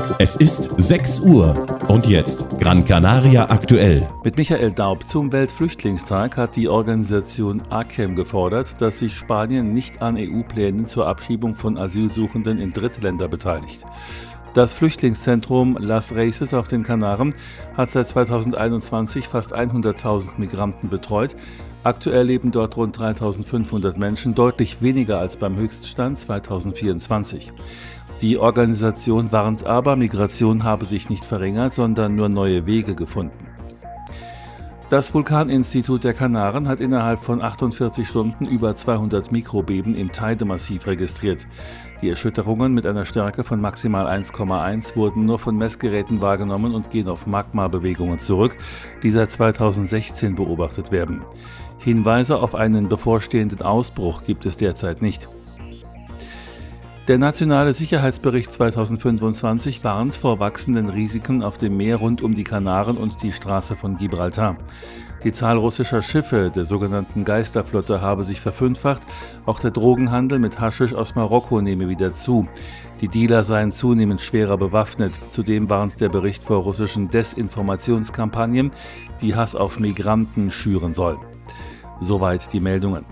Es ist 6 Uhr und jetzt Gran Canaria aktuell. Mit Michael Daub zum Weltflüchtlingstag hat die Organisation ACEM gefordert, dass sich Spanien nicht an EU-Plänen zur Abschiebung von Asylsuchenden in Drittländer beteiligt. Das Flüchtlingszentrum Las Raíces auf den Kanaren hat seit 2021 fast 100.000 Migranten betreut. Aktuell leben dort rund 3.500 Menschen, deutlich weniger als beim Höchststand 2024. Die Organisation warnt aber, Migration habe sich nicht verringert, sondern nur neue Wege gefunden. Das Vulkaninstitut der Kanaren hat innerhalb von 48 Stunden über 200 Mikrobeben im Teide-Massiv registriert. Die Erschütterungen mit einer Stärke von maximal 1,1 wurden nur von Messgeräten wahrgenommen und gehen auf Magmabewegungen zurück, die seit 2016 beobachtet werden. Hinweise auf einen bevorstehenden Ausbruch gibt es derzeit nicht. Der Nationale Sicherheitsbericht 2025 warnt vor wachsenden Risiken auf dem Meer rund um die Kanaren und die Straße von Gibraltar. Die Zahl russischer Schiffe der sogenannten Geisterflotte habe sich verfünffacht, auch der Drogenhandel mit Haschisch aus Marokko nehme wieder zu. Die Dealer seien zunehmend schwerer bewaffnet. Zudem warnt der Bericht vor russischen Desinformationskampagnen, die Hass auf Migranten schüren sollen. Soweit die Meldungen.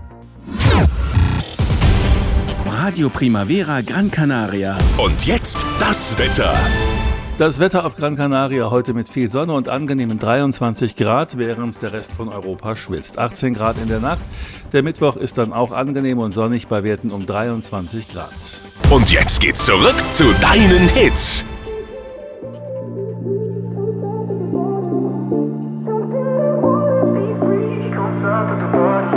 Radio Primavera Gran Canaria. Und jetzt das Wetter. Das Wetter auf Gran Canaria heute mit viel Sonne und angenehmen 23 Grad, während der Rest von Europa schwitzt. 18 Grad in der Nacht. Der Mittwoch ist dann auch angenehm und sonnig bei Werten um 23 Grad. Und jetzt geht's zurück zu deinen Hits.